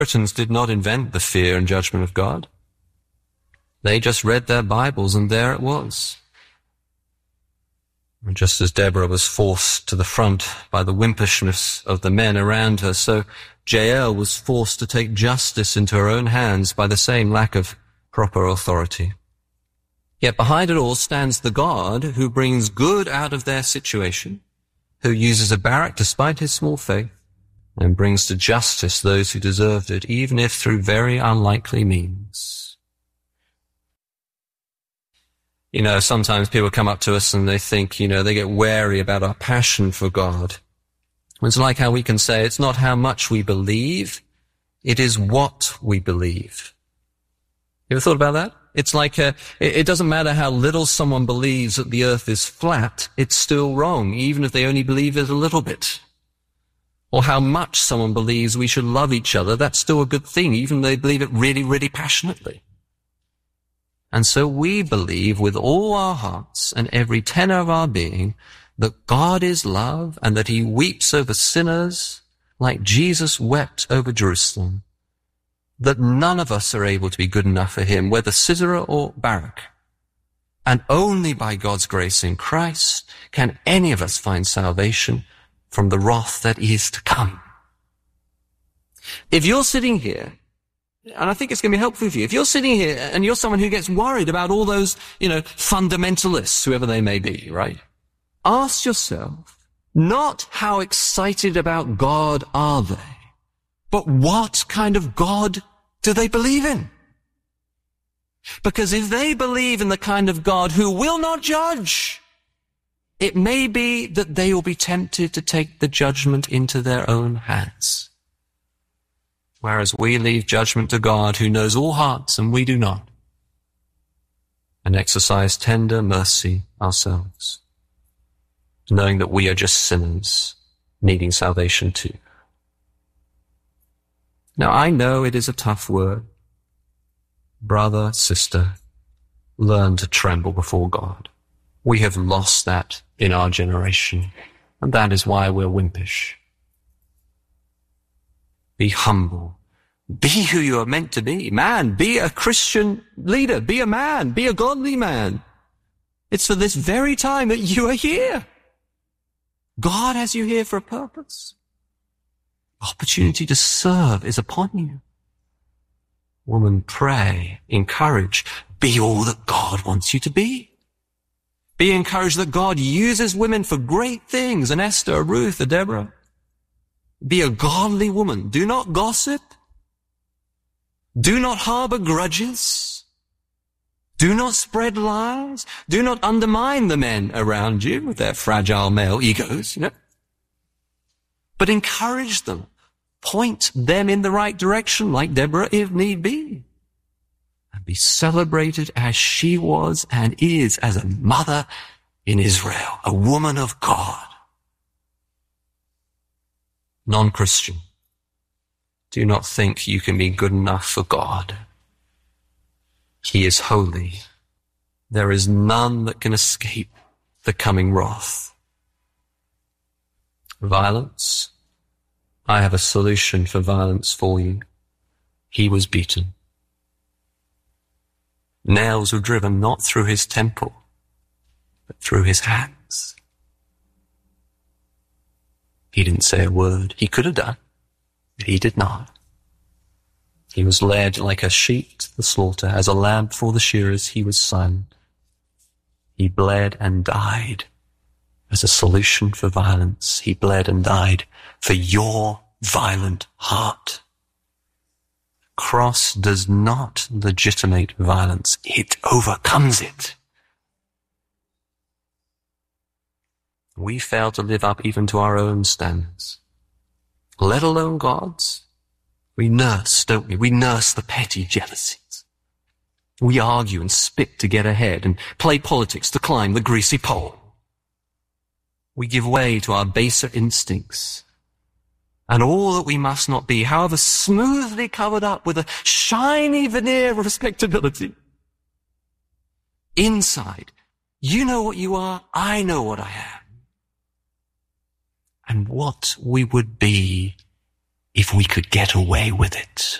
Puritans did not invent the fear and judgment of God. They just read their Bibles, and there it was. And just as Deborah was forced to the front by the wimpishness of the men around her, so Jael was forced to take justice into her own hands by the same lack of proper authority. Yet behind it all stands the God who brings good out of their situation, who uses a Barak despite his small faith, and brings to justice those who deserved it, even if through very unlikely means. You know, sometimes people come up to us and they think, they get wary about our passion for God. It's like how we can say it's not how much we believe, it is what we believe. You ever thought about that? It's like, it doesn't matter how little someone believes that the earth is flat, it's still wrong, even if they only believe it a little bit. Or how much someone believes we should love each other, that's still a good thing, even if they believe it really, really passionately. And so we believe with all our hearts and every tenor of our being that God is love and that he weeps over sinners like Jesus wept over Jerusalem, that none of us are able to be good enough for him, whether Sisera or Barak. And only by God's grace in Christ can any of us find salvation from the wrath that is to come. If you're sitting here, and I think it's going to be helpful for you, if you're sitting here and you're someone who gets worried about all those, fundamentalists, whoever they may be, right? Ask yourself, not how excited about God are they, but what kind of God do they believe in? Because if they believe in the kind of God who will not judge, it may be that they will be tempted to take the judgment into their own hands. Whereas we leave judgment to God who knows all hearts and we do not, and exercise tender mercy ourselves, knowing that we are just sinners needing salvation too. Now I know it is a tough word. Brother, sister, learn to tremble before God. We have lost that in our generation, and that is why we're wimpish. Be humble. Be who you are meant to be. Man, be a Christian leader. Be a man. Be a godly man. It's for this very time that you are here. God has you here for a purpose. Opportunity to serve is upon you. Woman, pray, encourage, be all that God wants you to be. Be encouraged that God uses women for great things, an Esther, a Ruth, a Deborah. Be a godly woman. Do not gossip. Do not harbor grudges. Do not spread lies. Do not undermine the men around you with their fragile male egos, But encourage them. Point them in the right direction, like Deborah, if need be. And be celebrated as she was and is as a mother in Israel, a woman of God. Non-Christian, do not think you can be good enough for God. He is holy. There is none that can escape the coming wrath. Violence. I have a solution for violence for you. He was beaten. Nails were driven not through his temple, but through his hands. He didn't say a word. He could have done, but he did not. He was led like a sheep to the slaughter. As a lamb before the shearers, he was silent. He bled and died as a solution for violence. He bled and died for your violent heart. The cross does not legitimate violence. It overcomes it. We fail to live up even to our own standards, let alone God's. We nurse, don't we? We nurse the petty jealousies. We argue and spit to get ahead and play politics to climb the greasy pole. We give way to our baser instincts and all that we must not be, however smoothly covered up with a shiny veneer of respectability. Inside, you know what you are, I know what I am. And what we would be if we could get away with it.